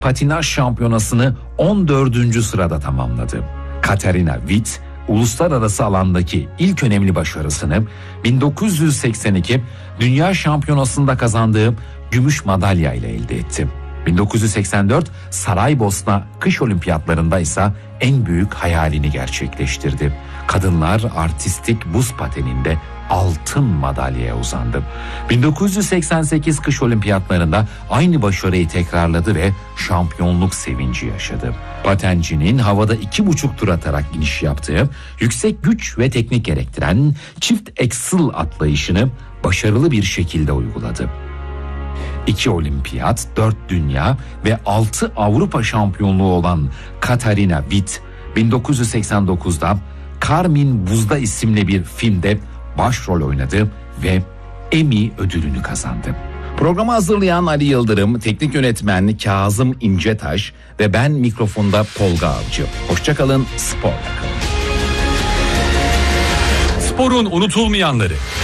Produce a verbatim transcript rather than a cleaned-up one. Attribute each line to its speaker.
Speaker 1: patinaj şampiyonasını on dördüncü sırada tamamladı. Katarina Witt, uluslararası alandaki ilk önemli başarısını bin dokuz yüz seksen iki Dünya Şampiyonası'nda kazandığı gümüş madalya ile elde etti. bin dokuz yüz seksen dört Saraybosna Kış Olimpiyatlarında ise en büyük hayalini gerçekleştirdi. Kadınlar artistik buz pateninde altın madalyaya uzandı. bin dokuz yüz seksen sekiz Kış Olimpiyatlarında aynı başarıyı tekrarladı ve şampiyonluk sevinci yaşadı. Patencinin havada iki buçuk tur atarak iniş yaptığı, yüksek güç ve teknik gerektiren çift Excel atlayışını başarılı bir şekilde uyguladı. İki olimpiyat, dört dünya ve altı Avrupa şampiyonluğu olan Katarina Witt, bin dokuz yüz seksen dokuzda Karmin Buzda isimli bir filmde başrol oynadı ve Emmy ödülünü kazandı. Programı hazırlayan Ali Yıldırım, teknik yönetmen Kazım İncetaş ve ben mikrofonda Tolga Avcı. Hoşçakalın, sporla kalın.
Speaker 2: Sporun unutulmayanları.